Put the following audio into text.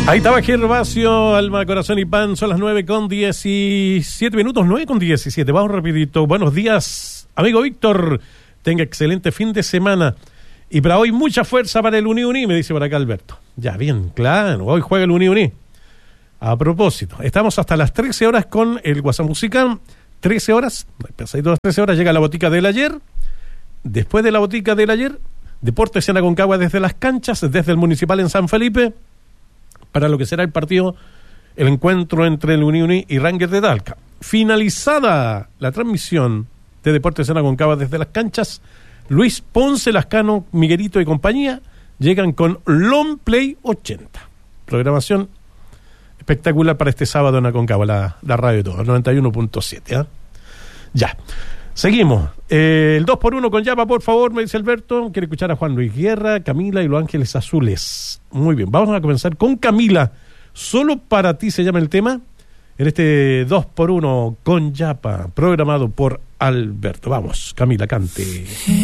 Ahí estaba Gervasio, Alma, Corazón y Pan. Son las 9:17 minutos, 9:17. Vamos rapidito. Buenos días, amigo Víctor. Tenga excelente fin de semana. Y para hoy mucha fuerza para el Uni, me dice por acá Alberto. Ya, bien, claro. Hoy juega el Uni. A propósito, estamos hasta las 13 horas con el WhatsApp Musical. 13 horas, pensadito las 13 horas, llega la botica del ayer. Después de la botica del ayer, Deportes en Aconcagua desde las canchas, desde el Municipal en San Felipe, para lo que será el partido, el encuentro entre el Uni y Rangers de Talca. Finalizada la transmisión de Deportes en Aconcagua desde las canchas, Luis Ponce, Lascano, Miguelito y compañía llegan con Long Play 80. Programación espectacular para este sábado en Aconcagua, la radio de todos, 91.7. ¿eh? Ya. Seguimos. El 2x1 con Yapa, por favor, me dice Alberto. Quiere escuchar a Juan Luis Guerra, Camila y Los Ángeles Azules. Muy bien, vamos a comenzar con Camila. Solo para ti se llama el tema. En este 2x1 con Yapa, programado por Alberto. Vamos, Camila, cante.